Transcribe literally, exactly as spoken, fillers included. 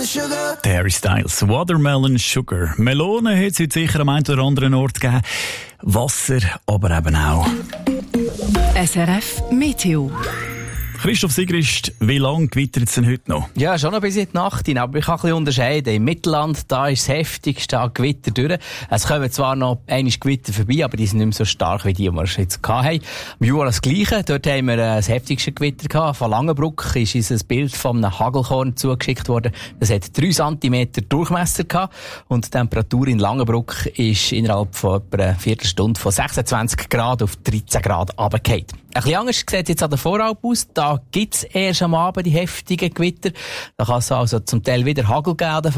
sugar. Harry Styles, Watermelon Sugar. Melone hat es heute sicher am einen oder anderen Ort gegeben. Wasser aber eben auch. S R F Meteo. Christoph Sigrist, wie lange gewittert es denn heute noch? Ja, schon noch bis in die Nacht hinein, aber ich kann ein bisschen unterscheiden. Im Mittelland, da ist das heftigste Gewitter durch. Es kommen zwar noch einige Gewitter vorbei, aber die sind nicht mehr so stark wie die, die wir jetzt hatten. Im Jura das Gleiche. Dort haben wir das heftigste Gewitter gehabt. Von Langenbruck ist uns ein Bild von einem Hagelkorn zugeschickt worden. Das hat drei Zentimeter Durchmesser gehabt. Und die Temperatur in Langenbruck ist innerhalb von etwa einer Viertelstunde von sechsundzwanzig Grad auf dreizehn Grad runtergefallen. Ein bisschen anders sieht jetzt an der Voralp aus. Da gibt's erst am Abend die heftigen Gewitter. Da kann es also zum Teil wieder Hagel geben.